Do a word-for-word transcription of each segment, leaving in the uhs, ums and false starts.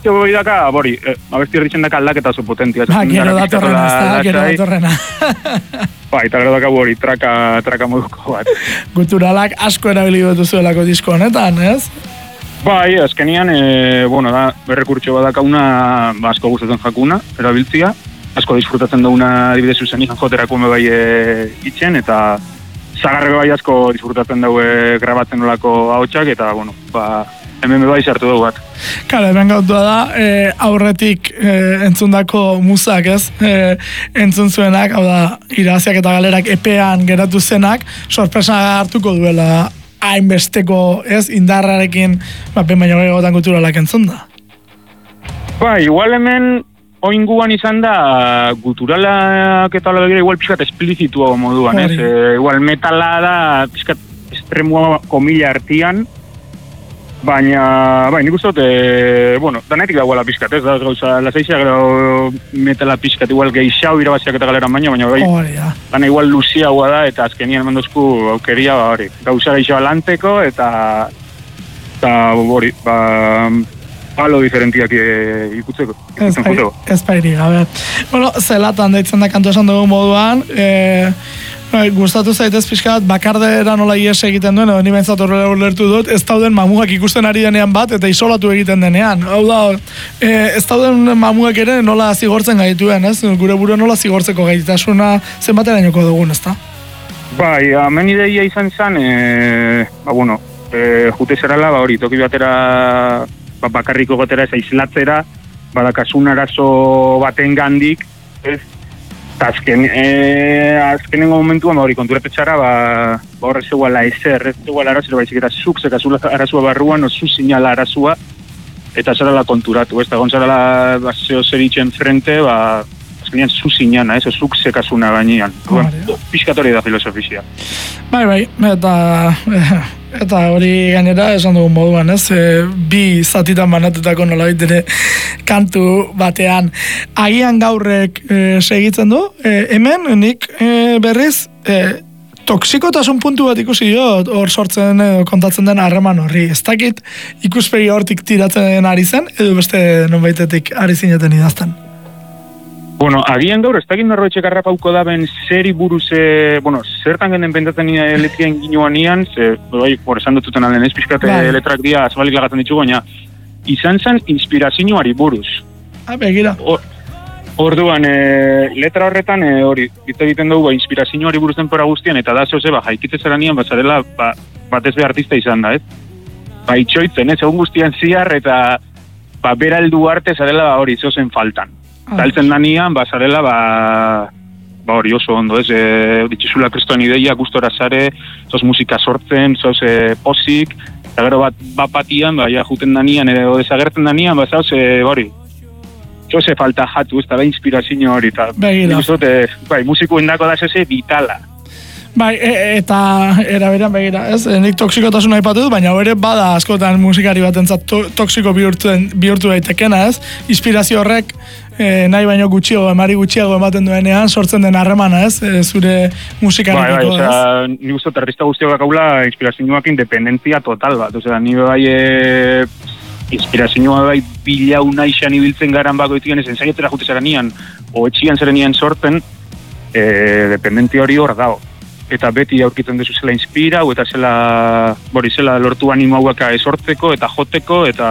Hoi daka, bori, eh, abesti erditzen daka aldaketa oso potentia. Ba, gero datorrena, ez da, gero datorrena. Ba, eta gero daka bori, traka, traka moduko bat. Guturalak asko erabili duzuelako disko honetan, ez? Bai, azkenian, e, bueno, da, berrekurtxo badakauna, ba, asko gustatzen jakuna, erabiltzia. Asko disfrutatzen dauna, adibidez zuzen izan joterako me bai e, itzen, eta zagarre bai asko disfrutatzen daue grabatzen olako ahotsak, eta, bueno, ba, hemen bai sartu dugu bat. Kale, hemen gautua da, e, aurretik e, entzundako muzak, ez? E, entzun zuenak, hau da, iraziak eta galerak epean geratu zenak, sorpresa hartuko duela hainbesteko, ez? Indarrarekin, ba, ben baino gehiagotan kulturalak entzun da. Ba, igual hemen, oinguan izan da, guturalak eta hola begira, igual pixkat esplizitua moduan, ez? E, igual metala da, pixkat estremua komila artian, baina, bai, nik uste dut, e, bueno, danetik dagoela pixkat, ez da, gauza, lasaizia, gero metala pixkat, igual gehiago irabaziak eta galeran baina, baina, bai, oh, yeah. dana igual luziagoa da, eta azkenian mandozku aukeria, ba, hori, gauza gehiago alanteko, eta, eta, hori, ba, palo diferentiak ikutzeko. Ez pairi, gabe. Bueno, zelatan deitzen da kantu esan dugu moduan, e, gustatu zaitez pixka bat, bakardera nola ies egiten duen, edo ni bentsat horrela ulertu dut, ez dauden mamugak ikusten ari denean bat, eta isolatu egiten denean. Hau da, e, ez dauden mamugak ere nola zigortzen gaituen, ez? Gure buru nola zigortzeko gaitasuna zenbaterainoko dugun, ez da? Bai, hemen ideia izan zen, e, ba, bueno, e, jute zerala, ba, hori, toki batera, ba, bakarriko gotera ez aislatzera, badakasun arazo baten gandik, ez? Azken, e, azkenengo momentuan, ba, hori, konturatetxara, ba, ba horre zegoela ezer, ez zegoela arazua, baizik eta zuk zekazula arazua barruan, osu zinala arazua, eta zerala konturatu, ez da, gontzarala, ba, zeo zer itxen frente, ba, azkenean zu zinana, ez, zuk zekazuna gainean. Oh, Piskatori da filosofia. Bai, bai, eta... Eta hori gainera esan dugun moduan, ez? E, bi zatitan banatutako nolabait ere kantu batean. Agian gaurrek e, segitzen du, e, hemen nik e, berriz e, toksikotasun puntu bat ikusi jo, hor sortzen edo kontatzen den harreman horri. Ez dakit ikuspegi hortik tiratzen ari zen, edo beste nonbaitetik ari zineten idazten. Bueno, agian gaur, ez dakit norroetxek arrapauko da ben zeri buruz, e, bueno, zertan genden pentatzen letrien ginoan ian, ze, bai, hor esan dututen alden ez, pixkat letrak dia zabalik lagatzen ditugu, baina izan zen inspirazioari buruz. Ah, begira. Orduan, e, letra horretan, e, hori, hitz egiten dugu, ba, inspirazioari buruz denpora guztian, eta da zoze, ba, jaikitze zeranian, bazarela, ba, batez be artista izan da, ez? Ba, itxoitzen, ez, egun guztian ziar, eta, ba, bera heldu arte zarela, ba, hori, zozen faltan. Zaltzen danian, ba, zarela, ba, ba, hori oso ondo, ez, e, ditxizula kristoan ideia, gustora zare, zoz musika sortzen, zoz e, posik, eta gero bat, bat batian, ba, ja, juten danian, edo desagertzen danian, ba, zoz, e, hori, zoze falta jatu, ez da, ba, inspirazio hori, eta, e, bai, musikuen dako da, zoze, vitala. Bai, e, eta eraberan begira, ez? Nik toksikotasun aipatu dut, baina ere bada askotan musikari batentzat to, toksiko bihurtu, bihurtu daitekena, ez? Inspirazio horrek e, nahi baino gutxiago, emari gutxiago ematen duenean, sortzen den harremana, ez? E, zure musikarekiko, bai, bai, ez? Ni guztot, artista guztiak gaula inspirazioak independentzia total bat, osea, ni bai e, inspirazioa bai bilau naixan ibiltzen garan bako itian, ezen zaietera jute zeranian, o etxian zeranian sorten, e, dependentzia hori hor dago. Eta beti aurkitzen duzu zela inspira, eta zela, bori, zela lortu animo hauak esortzeko, eta joteko, eta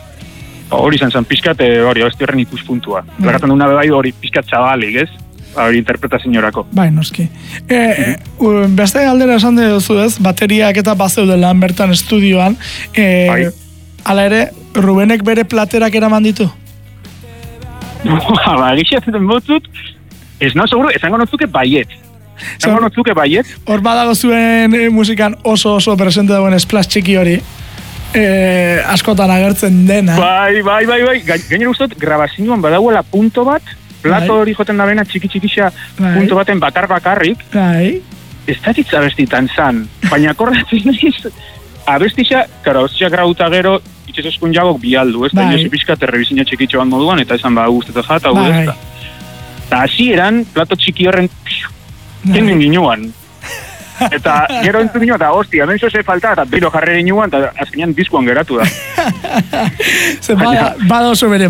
hori izan zen pixkat, hori, abesti horren ikuspuntua. Bai. Lagatzen duna bai hori pixkat zabalik, ez? Hori interpretazioarako. Bai, noski. E, e, beste aldera esan duzu ez, bateriak eta bazeudelan bertan estudioan, e, bai. Hala ere, Rubenek bere platerak eraman ditu? Ba, egitxatzen botzut, ez no, seguro, ezango notzuke baiet. Zango notzuke baiet. Hor badago zuen e, musikan oso oso presente dagoen splash txiki hori. E, askotan agertzen dena. Bai, bai, bai, bai. Gainera ustot, grabazioan badagoela punto bat, plato hori joten da bena txiki txikixa punto baten bakar bakarrik. Bai. Ez dakitza abestitan zan. Baina akordatzen nahiz, abestixa, karo, ostia grauta gero, itxezoskun jagok bialdu, ez da, bai. Iosi pixka terrebizina txikitxo bat moduan, eta esan ba guztetan jata, hau ez da. Eta hasi eran, plato txiki horren, Tenen ginuan. Eta gero entzun ginuan, eta hostia, benzo ze falta, eta bero jarre ginuan, eta azkenean diskuan geratu da. Bada oso bere